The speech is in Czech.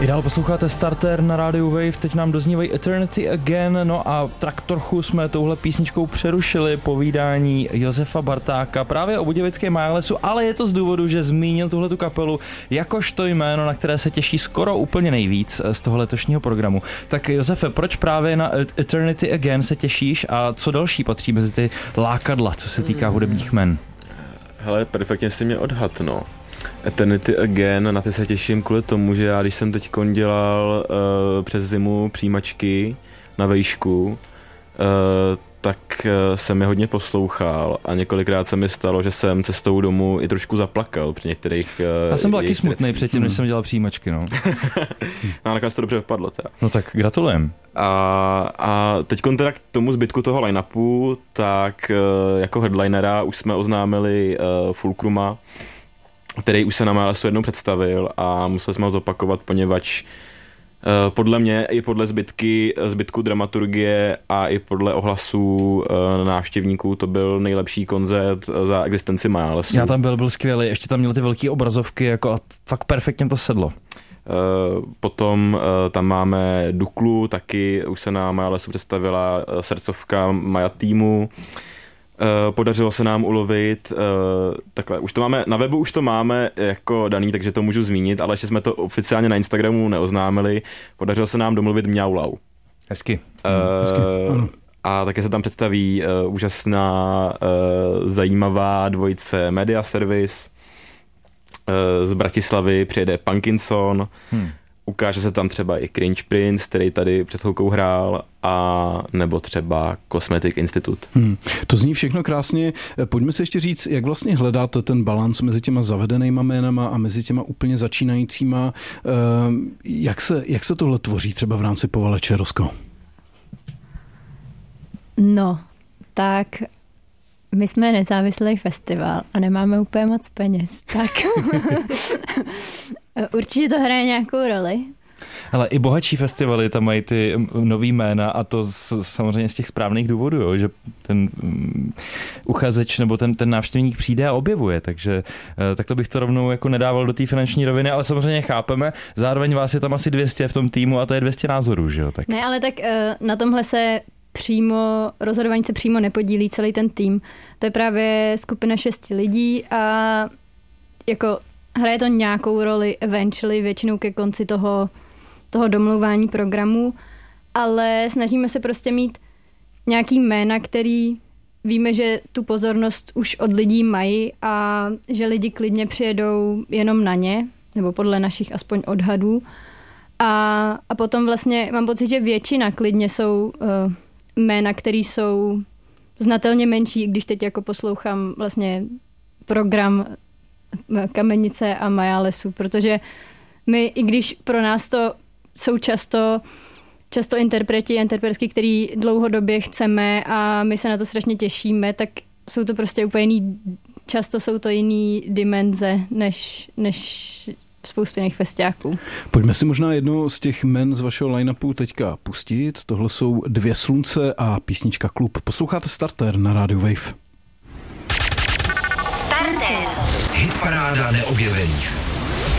I dál posloucháte Starter na rádiu Wave, teď nám doznívají Eternity Again, no a tak trochu jsme touhle písničkou přerušili povídání Josefa Bartáka právě o budějovickém Majalesu, ale je to z důvodu, že zmínil tuhletu kapelu jakožto jméno, na které se těší skoro úplně nejvíc z toho letošního programu. Tak Josefe, proč právě na Eternity Again se těšíš a co další patří mezi ty lákadla, co se týká hudebních jmen? Hele, perfektně si mě odhad, no. Eternity Again, na ty se těším kvůli tomu, že já když jsem teď dělal přes zimu přijímačky na vejšku, tak jsem je hodně poslouchal a několikrát se mi stalo, že jsem cestou domů i trošku zaplakal při některých... Já jsem byl taky smutnej předtím, než jsem dělal přijímačky, no. No, nakonec to dobře dopadlo teda. No tak gratulujem. A teď teda k tomu zbytku toho line-upu, tak jako headlinera už jsme oznámili Fulcruma, který už se na Majalesu jednou představil a museli jsme ho zopakovat, poněvadž podle mě i podle zbytku dramaturgie a i podle ohlasů návštěvníků to byl nejlepší koncert za existenci Majalesu. Já tam byl skvělý, ještě tam měl ty velké obrazovky, jako a fakt perfektně to sedlo. Potom tam máme Duklu, taky už se na Majalesu představila srdcovka Maja týmu. Podařilo se nám ulovit, takhle, už to máme, na webu už to máme jako daný, takže to můžu zmínit, ale ještě jsme to oficiálně na Instagramu neoznámili. Podařilo se nám domluvit Mňaulau. Hezky. A také se tam představí úžasná, zajímavá dvojice Media Service. Z Bratislavy přijede Punkinson. Ukáže se tam třeba i Cringe Prince, který tady před chvilkou hrál, a nebo třeba Cosmetic Institute. To zní všechno krásně. Pojďme si ještě říct, jak vlastně hledáte ten balans mezi těma zavedenýma jménama a mezi těma úplně začínajícíma. Jak se tohle tvoří třeba v rámci Povaleče, Rosko? No, tak my jsme nezávislý festival a nemáme úplně moc peněz, tak určitě to hraje nějakou roli. Ale i bohatší festivaly tam mají ty nový jména a to samozřejmě z těch správných důvodů, jo, že ten uchazeč nebo ten návštěvník přijde a objevuje, takže takhle bych to rovnou jako nedával do té finanční roviny, ale samozřejmě chápeme, zároveň vás je tam asi 200 v tom týmu a to je 200 názorů, že jo? Tak. Ne, ale tak na tomhle se rozhodování se přímo nepodílí celý ten tým. To je právě skupina 6 lidí a jako hraje to nějakou roli eventually, většinou ke konci toho domlouvání programu, ale snažíme se prostě mít nějaký jména, který víme, že tu pozornost už od lidí mají a že lidi klidně přijedou jenom na ně, nebo podle našich aspoň odhadů. A potom vlastně mám pocit, že většina klidně jsou jména, které jsou znatelně menší, když teď jako poslouchám vlastně program Kamenice a Majalesu, protože my, i když pro nás to jsou často interpretky, který dlouhodobě chceme a my se na to strašně těšíme, tak jsou to prostě úplně často jsou to jiný dimenze než spoustu jiných festiáků. Pojďme si možná jedno z těch jmen z vašeho line-upu teďka pustit. Tohle jsou Dvě slunce a písnička Klub. Posloucháte Starter na rádiu Wave. Starter. Hitparáda neobjevených.